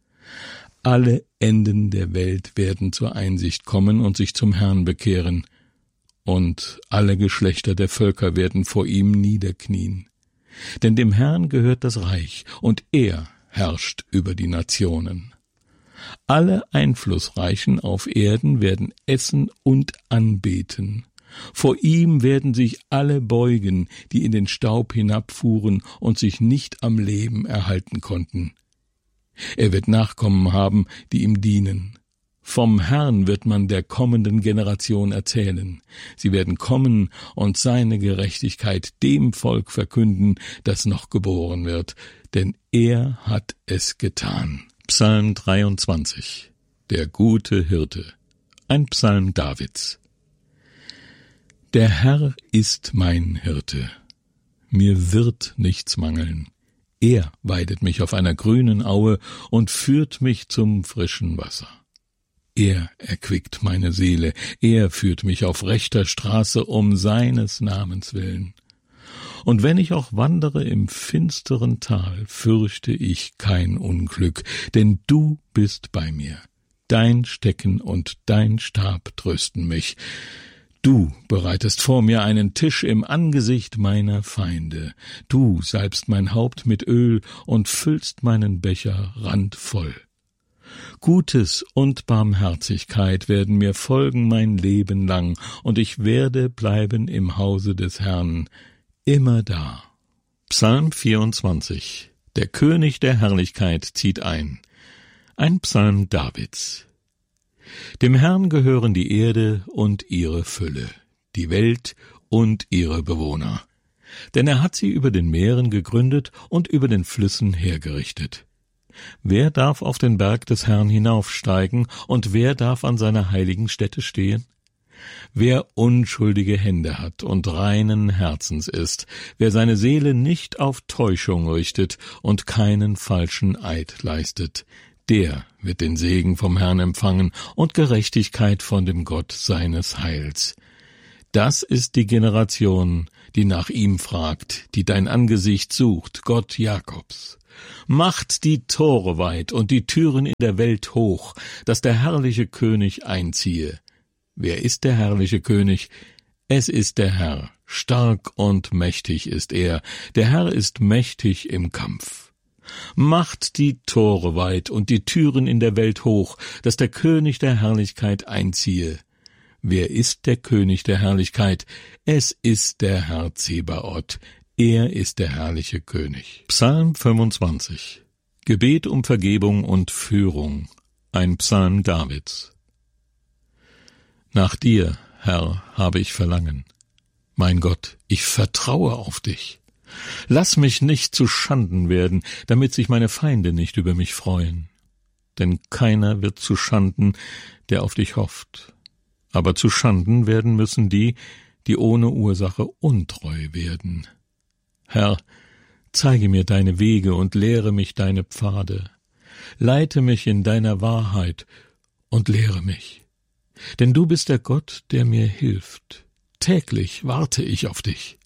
Alle Enden der Welt werden zur Einsicht kommen und sich zum Herrn bekehren, und alle Geschlechter der Völker werden vor ihm niederknien. Denn dem Herrn gehört das Reich, und er herrscht über die Nationen. Alle Einflussreichen auf Erden werden essen und anbeten. Vor ihm werden sich alle beugen, die in den Staub hinabfuhren und sich nicht am Leben erhalten konnten. Er wird Nachkommen haben, die ihm dienen. Vom Herrn wird man der kommenden Generation erzählen. Sie werden kommen und seine Gerechtigkeit dem Volk verkünden, das noch geboren wird, denn er hat es getan. Psalm 23. Der gute Hirte. Ein Psalm Davids. Der Herr ist mein Hirte. Mir wird nichts mangeln. Er weidet mich auf einer grünen Aue und führt mich zum frischen Wasser. Er erquickt meine Seele, er führt mich auf rechter Straße um seines Namens willen. Und wenn ich auch wandere im finsteren Tal, fürchte ich kein Unglück, denn du bist bei mir. Dein Stecken und dein Stab trösten mich. Du bereitest vor mir einen Tisch im Angesicht meiner Feinde. Du salbst mein Haupt mit Öl und füllst meinen Becher randvoll. Gutes und Barmherzigkeit werden mir folgen mein Leben lang, und ich werde bleiben im Hause des Herrn, immer da. Psalm 24. Der König der Herrlichkeit zieht ein. Ein Psalm Davids. Dem Herrn gehören die Erde und ihre Fülle, die Welt und ihre Bewohner. Denn er hat sie über den Meeren gegründet und über den Flüssen hergerichtet. Wer darf auf den Berg des Herrn hinaufsteigen, und wer darf an seiner heiligen Stätte stehen? Wer unschuldige Hände hat und reinen Herzens ist, wer seine Seele nicht auf Täuschung richtet und keinen falschen Eid leistet, der wird den Segen vom Herrn empfangen und Gerechtigkeit von dem Gott seines Heils. Das ist die Generation, die nach ihm fragt, die dein Angesicht sucht, Gott Jakobs. Macht die Tore weit und die Türen in der Welt hoch, dass der herrliche König einziehe. Wer ist der herrliche König? Es ist der Herr, stark und mächtig ist er, der Herr ist mächtig im Kampf. Macht die Tore weit und die Türen in der Welt hoch, dass der König der Herrlichkeit einziehe. Wer ist der König der Herrlichkeit? Es ist der Herr Zebaoth. Er ist der herrliche König. Psalm 25. Gebet um Vergebung und Führung. Ein Psalm Davids. Nach dir, Herr, habe ich Verlangen. Mein Gott, ich vertraue auf dich. Lass mich nicht zu Schanden werden, damit sich meine Feinde nicht über mich freuen. Denn keiner wird zu Schanden, der auf dich hofft. Aber zu Schanden werden müssen die, die ohne Ursache untreu werden. Herr, zeige mir deine Wege und lehre mich deine Pfade. Leite mich in deiner Wahrheit und lehre mich. Denn du bist der Gott, der mir hilft. Täglich warte ich auf dich.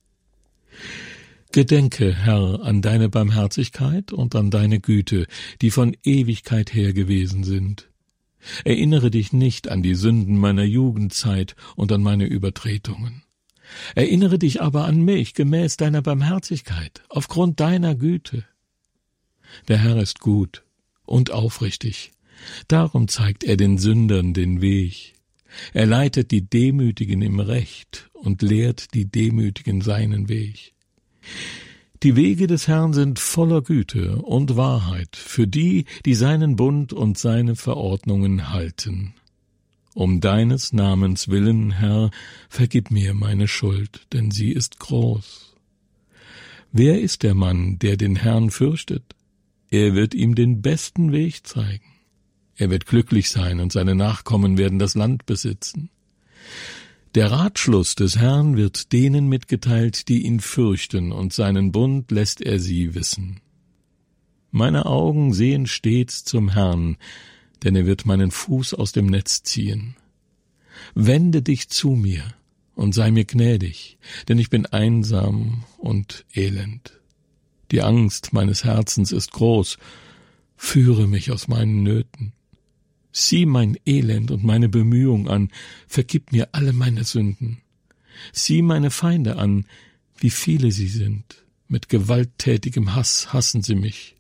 Gedenke, Herr, an deine Barmherzigkeit und an deine Güte, die von Ewigkeit her gewesen sind. Erinnere dich nicht an die Sünden meiner Jugendzeit und an meine Übertretungen. Erinnere dich aber an mich gemäß deiner Barmherzigkeit, aufgrund deiner Güte. Der Herr ist gut und aufrichtig, darum zeigt er den Sündern den Weg. Er leitet die Demütigen im Recht und lehrt die Demütigen seinen Weg. Die Wege des Herrn sind voller Güte und Wahrheit für die, die seinen Bund und seine Verordnungen halten. Um deines Namens willen, Herr, vergib mir meine Schuld, denn sie ist groß. Wer ist der Mann, der den Herrn fürchtet? Er wird ihm den besten Weg zeigen. Er wird glücklich sein und seine Nachkommen werden das Land besitzen. Der Ratschluss des Herrn wird denen mitgeteilt, die ihn fürchten, und seinen Bund lässt er sie wissen. Meine Augen sehen stets zum Herrn, denn er wird meinen Fuß aus dem Netz ziehen. Wende dich zu mir und sei mir gnädig, denn ich bin einsam und elend. Die Angst meines Herzens ist groß, führe mich aus meinen Nöten. Sieh mein Elend und meine Bemühung an, vergib mir alle meine Sünden. Sieh meine Feinde an, wie viele sie sind, mit gewalttätigem Hass hassen sie mich.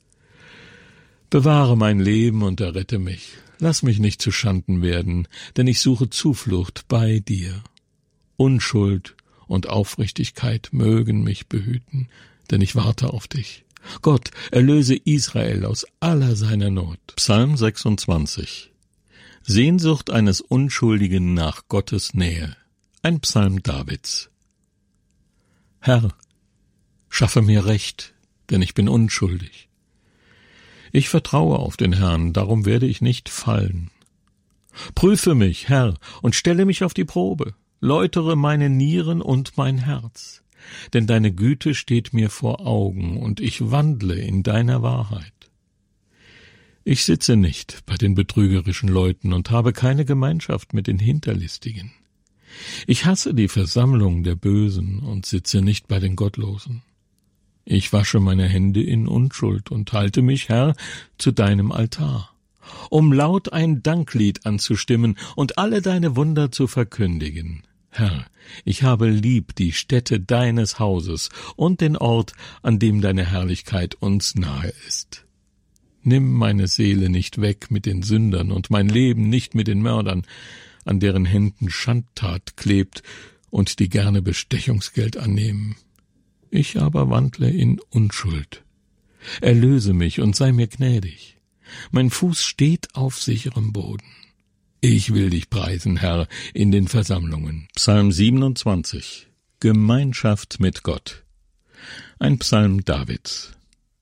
Bewahre mein Leben und errette mich, lass mich nicht zu Schanden werden, denn ich suche Zuflucht bei dir. Unschuld und Aufrichtigkeit mögen mich behüten, denn ich warte auf dich. Gott, erlöse Israel aus aller seiner Not. Psalm 26. Sehnsucht eines Unschuldigen nach Gottes Nähe. Ein Psalm Davids. Herr, schaffe mir Recht, denn ich bin unschuldig. Ich vertraue auf den Herrn, darum werde ich nicht fallen. Prüfe mich, Herr, und stelle mich auf die Probe. Läutere meine Nieren und mein Herz. Denn deine Güte steht mir vor Augen, und ich wandle in deiner Wahrheit. Ich sitze nicht bei den betrügerischen Leuten und habe keine Gemeinschaft mit den Hinterlistigen. Ich hasse die Versammlung der Bösen und sitze nicht bei den Gottlosen. Ich wasche meine Hände in Unschuld und halte mich, Herr, zu deinem Altar, um laut ein Danklied anzustimmen und alle deine Wunder zu verkündigen. Herr, ich habe lieb die Stätte deines Hauses und den Ort, an dem deine Herrlichkeit uns nahe ist. Nimm meine Seele nicht weg mit den Sündern und mein Leben nicht mit den Mördern, an deren Händen Schandtat klebt und die gerne Bestechungsgeld annehmen. Ich aber wandle in Unschuld. Erlöse mich und sei mir gnädig. Mein Fuß steht auf sicherem Boden. Ich will dich preisen, Herr, in den Versammlungen. Psalm 27. Gemeinschaft mit Gott. Ein Psalm Davids.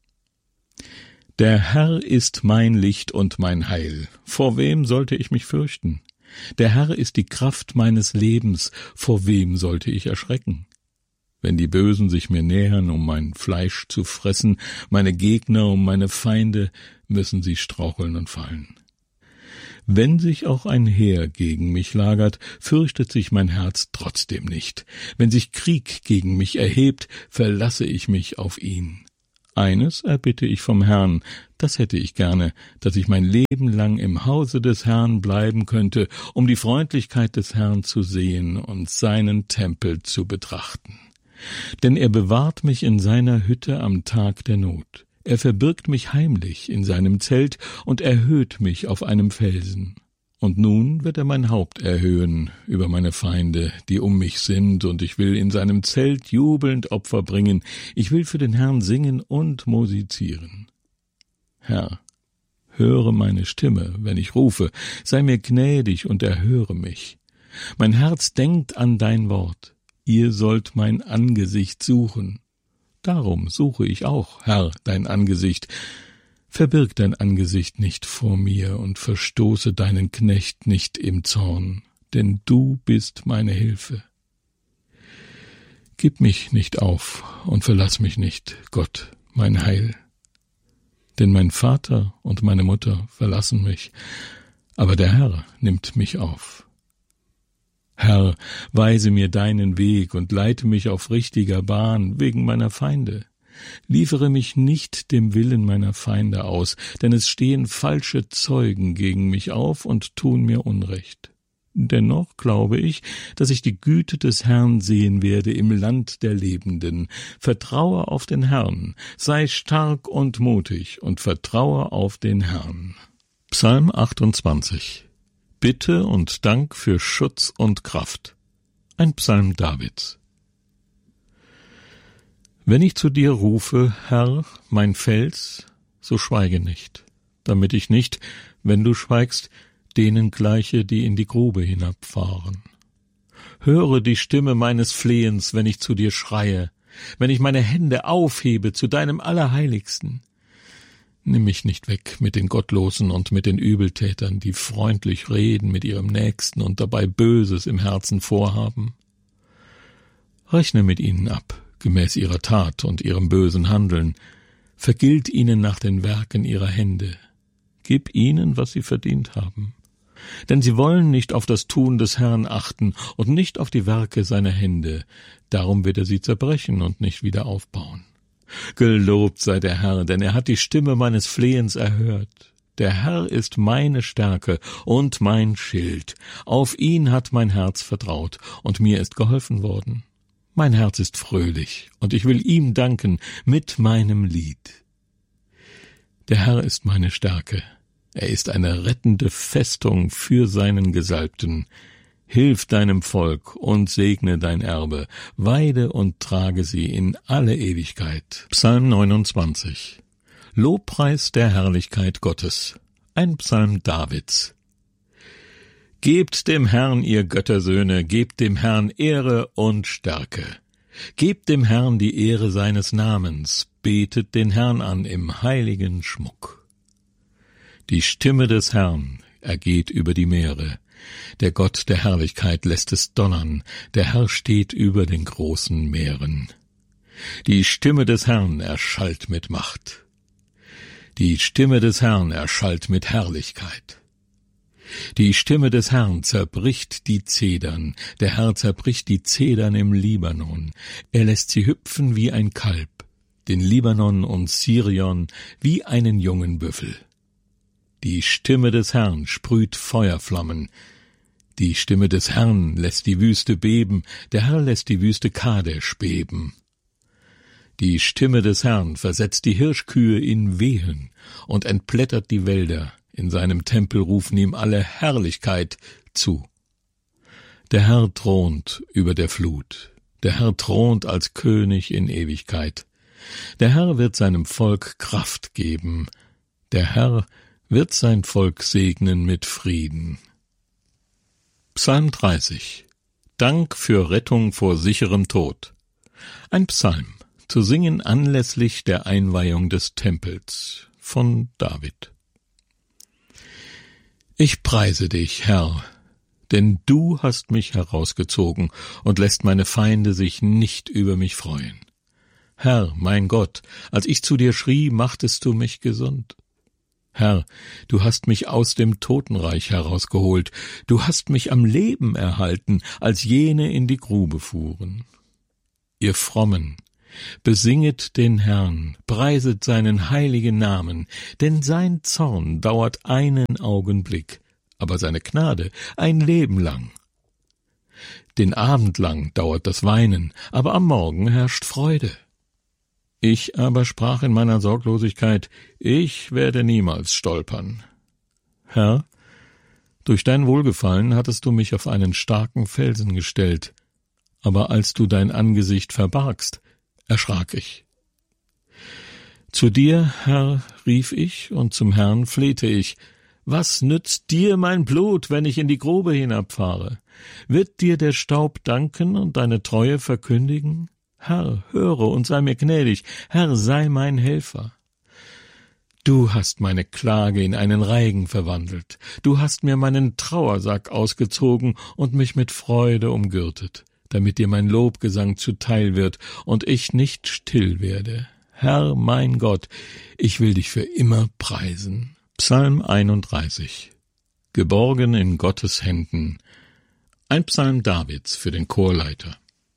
Der Herr ist mein Licht und mein Heil. Vor wem sollte ich mich fürchten? Der Herr ist die Kraft meines Lebens. Vor wem sollte ich erschrecken? wenn die Bösen sich mir nähern, um mein Fleisch zu fressen, meine Gegner um meine Feinde, müssen sie straucheln und fallen. Wenn sich auch ein Heer gegen mich lagert, fürchtet sich mein Herz trotzdem nicht. Wenn sich Krieg gegen mich erhebt, verlasse ich mich auf ihn. Eines erbitte ich vom Herrn, das hätte ich gerne, dass ich mein Leben lang im Hause des Herrn bleiben könnte, um die Freundlichkeit des Herrn zu sehen und seinen Tempel zu betrachten. Denn er bewahrt mich in seiner Hütte am Tag der Not. Er verbirgt mich heimlich in seinem Zelt und erhöht mich auf einem Felsen. Und nun wird er mein Haupt erhöhen über meine Feinde, die um mich sind, und ich will in seinem Zelt jubelnd Opfer bringen. Ich will für den Herrn singen und musizieren. Herr, höre meine Stimme, wenn ich rufe, sei mir gnädig und erhöre mich. Mein Herz denkt an dein Wort. Ihr sollt mein Angesicht suchen. Darum suche ich auch, Herr, dein Angesicht. Verbirg dein Angesicht nicht vor mir und verstoße deinen Knecht nicht im Zorn, denn du bist meine Hilfe. Gib mich nicht auf und verlass mich nicht, Gott, mein Heil. Denn mein Vater und meine Mutter verlassen mich, aber der Herr nimmt mich auf. Herr, weise mir deinen Weg und leite mich auf richtiger Bahn wegen meiner Feinde. Liefere mich nicht dem Willen meiner Feinde aus, denn es stehen falsche Zeugen gegen mich auf und tun mir Unrecht. Dennoch glaube ich, dass ich die Güte des Herrn sehen werde im Land der Lebenden. Vertraue auf den Herrn, sei stark und mutig und vertraue auf den Herrn. Psalm 28. Bitte und Dank für Schutz und Kraft. Ein Psalm Davids. Wenn ich zu dir rufe, Herr, mein Fels, so schweige nicht, damit ich nicht, wenn du schweigst, denen gleiche, die in die Grube hinabfahren. Höre die Stimme meines Flehens, wenn ich zu dir schreie, wenn ich meine Hände aufhebe zu deinem Allerheiligsten. Nimm mich nicht weg mit den Gottlosen und mit den Übeltätern, die freundlich reden mit ihrem Nächsten und dabei Böses im Herzen vorhaben. Rechne mit ihnen ab, gemäß ihrer Tat und ihrem bösen Handeln, vergilt ihnen nach den Werken ihrer Hände, gib ihnen, was sie verdient haben. Denn sie wollen nicht auf das Tun des Herrn achten und nicht auf die Werke seiner Hände, darum wird er sie zerbrechen und nicht wieder aufbauen. Gelobt sei der Herr, denn er hat die Stimme meines Flehens erhört. Der Herr ist meine Stärke und mein Schild. Auf ihn hat mein Herz vertraut, und mir ist geholfen worden. Mein Herz ist fröhlich, und ich will ihm danken mit meinem Lied. Der Herr ist meine Stärke. Er ist eine rettende Festung für seinen Gesalbten. Hilf deinem Volk und segne dein Erbe, weide und trage sie in alle Ewigkeit. Psalm 29. Lobpreis der Herrlichkeit Gottes. Ein Psalm Davids. Gebt dem Herrn, ihr Göttersöhne, gebt dem Herrn Ehre und Stärke. Gebt dem Herrn die Ehre seines Namens, betet den Herrn an im heiligen Schmuck. Die Stimme des Herrn ergeht über die Meere. Der Gott der Herrlichkeit lässt es donnern, der Herr steht über den großen Meeren. Die Stimme des Herrn erschallt mit Macht. Die Stimme des Herrn erschallt mit Herrlichkeit. Die Stimme des Herrn zerbricht die Zedern, der Herr zerbricht die Zedern im Libanon. Er lässt sie hüpfen wie ein Kalb, den Libanon und Sirion wie einen jungen Büffel. Die Stimme des Herrn sprüht Feuerflammen. Die Stimme des Herrn lässt die Wüste beben, der Herr lässt die Wüste Kadesh beben. Die Stimme des Herrn versetzt die Hirschkühe in Wehen und entblättert die Wälder. In seinem Tempel rufen ihm alle Herrlichkeit zu. Der Herr thront über der Flut. Der Herr thront als König in Ewigkeit. Der Herr wird seinem Volk Kraft geben. Der Herr wird sein Volk segnen mit Frieden. Psalm 30. Dank für Rettung vor sicherem Tod. Ein Psalm, zu singen anlässlich der Einweihung des Tempels, von David. Ich preise dich, Herr, Denn du hast mich herausgezogen und lässt meine Feinde sich nicht über mich freuen. Herr, mein Gott, als ich zu dir schrie, machtest du mich gesund. Herr, du hast mich aus dem Totenreich herausgeholt, du hast mich am Leben erhalten, als jene in die Grube fuhren. Ihr Frommen, besinget den Herrn, preiset seinen heiligen Namen, denn sein Zorn dauert einen Augenblick, aber seine Gnade ein Leben lang. Den Abend lang dauert das Weinen, aber am Morgen herrscht Freude. Ich aber sprach in meiner Sorglosigkeit, ich werde niemals stolpern. Herr, durch dein Wohlgefallen hattest du mich auf einen starken Felsen gestellt, aber als du dein Angesicht verbargst, erschrak ich. Zu dir, Herr, rief ich, und zum Herrn flehte ich, was nützt dir mein Blut, wenn ich in die Grube hinabfahre? Wird dir der Staub danken und deine Treue verkündigen? Herr, höre und sei mir gnädig, Herr, sei mein Helfer. Du hast meine Klage in einen Reigen verwandelt, du hast mir meinen Trauersack ausgezogen und mich mit Freude umgürtet, damit dir mein Lobgesang zuteil wird und ich nicht still werde. Herr, mein Gott, ich will dich für immer preisen. Psalm 31. Geborgen in Gottes Händen. Ein Psalm Davids für den Chorleiter.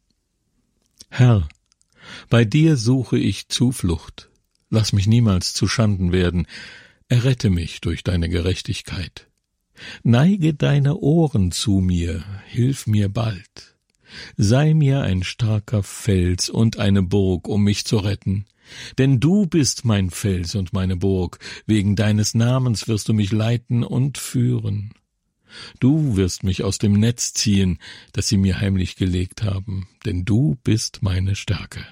Herr, bei dir suche ich Zuflucht. Lass mich niemals zu Schanden werden. Errette mich durch deine Gerechtigkeit. Neige deine Ohren zu mir, hilf mir bald. Sei mir ein starker Fels und eine Burg, um mich zu retten. Denn du bist mein Fels und meine Burg, wegen deines Namens wirst du mich leiten und führen. Du wirst mich aus dem Netz ziehen, das sie mir heimlich gelegt haben, denn du bist meine Stärke.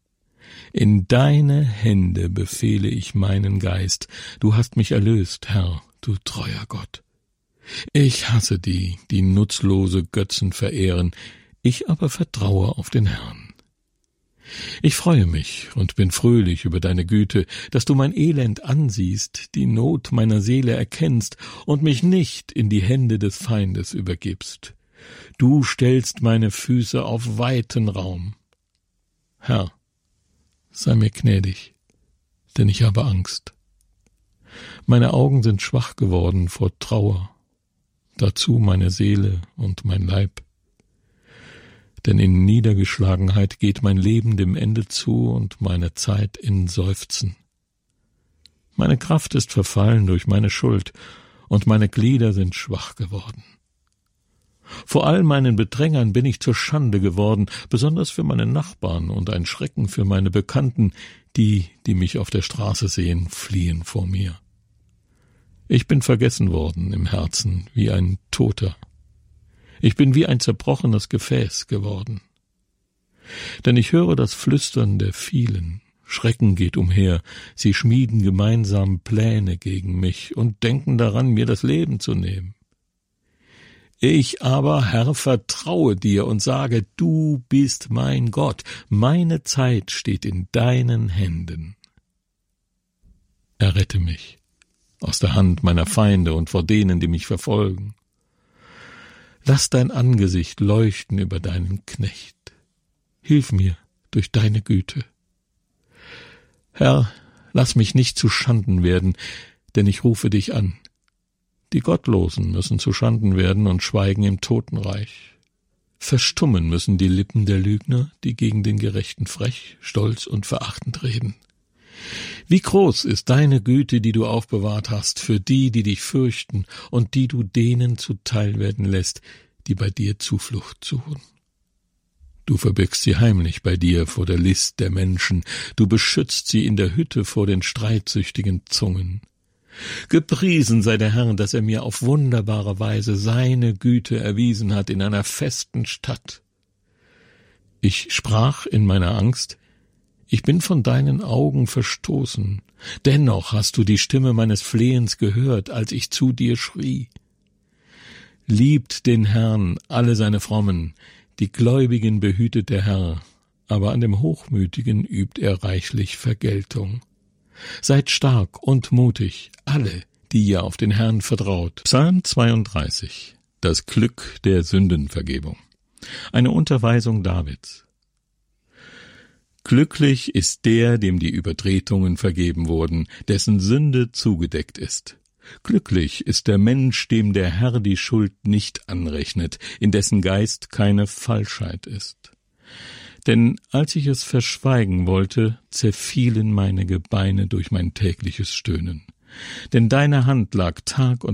In deine Hände befehle ich meinen Geist, du hast mich erlöst, Herr, du treuer Gott. Ich hasse die, die nutzlose Götzen verehren, ich aber vertraue auf den Herrn. Ich freue mich und bin fröhlich über deine Güte, dass du mein Elend ansiehst, die Not meiner Seele erkennst und mich nicht in die Hände des Feindes übergibst. Du stellst meine Füße auf weiten Raum. Herr, sei mir gnädig, denn ich habe Angst. Meine Augen sind schwach geworden vor Trauer, dazu meine Seele und mein Leib. Denn in Niedergeschlagenheit geht mein Leben dem Ende zu und meine Zeit in Seufzen. Meine Kraft ist verfallen durch meine Schuld, und meine Glieder sind schwach geworden. Vor all meinen Bedrängern bin ich zur Schande geworden, besonders für meine Nachbarn und ein Schrecken für meine Bekannten, die mich auf der Straße sehen, fliehen vor mir. Ich bin vergessen worden im Herzen wie ein Toter. Ich bin wie ein zerbrochenes Gefäß geworden. Denn ich höre das Flüstern der vielen. Schrecken geht umher, sie schmieden gemeinsam Pläne gegen mich und denken daran, mir das Leben zu nehmen. Ich aber, Herr, vertraue dir und sage, du bist mein Gott, meine Zeit steht in deinen Händen. Errette mich aus der Hand meiner Feinde und vor denen, die mich verfolgen. Lass dein Angesicht leuchten über deinen Knecht. Hilf mir durch deine Güte. Herr, lass mich nicht zu Schanden werden, denn ich rufe dich an. Die Gottlosen müssen zu Schanden werden und schweigen im Totenreich. Verstummen müssen die Lippen der Lügner, die gegen den Gerechten frech, stolz und verachtend reden. Wie groß ist deine Güte, die du aufbewahrt hast, für die, die dich fürchten und die du denen zuteil werden lässt, die bei dir Zuflucht suchen. Du verbirgst sie heimlich bei dir vor der List der Menschen, du beschützt sie in der Hütte vor den streitsüchtigen Zungen. Gepriesen sei der Herr, dass er mir auf wunderbare Weise seine Güte erwiesen hat in einer festen Stadt. Ich sprach in meiner Angst, ich bin von deinen Augen verstoßen, dennoch hast du die Stimme meines Flehens gehört, als ich zu dir schrie. Liebt den Herrn, alle seine Frommen, die Gläubigen behütet der Herr, aber an dem Hochmütigen übt er reichlich Vergeltung. Seid stark und mutig, alle, die ihr auf den Herrn vertraut. Psalm 32. Das Glück der Sündenvergebung. Eine Unterweisung Davids. Glücklich ist der, dem die Übertretungen vergeben wurden, dessen Sünde zugedeckt ist. Glücklich ist der Mensch, dem der Herr die Schuld nicht anrechnet, in dessen Geist keine Falschheit ist. Denn als ich es verschweigen wollte, zerfielen meine Gebeine durch mein tägliches Stöhnen. Denn deine Hand lag Tag und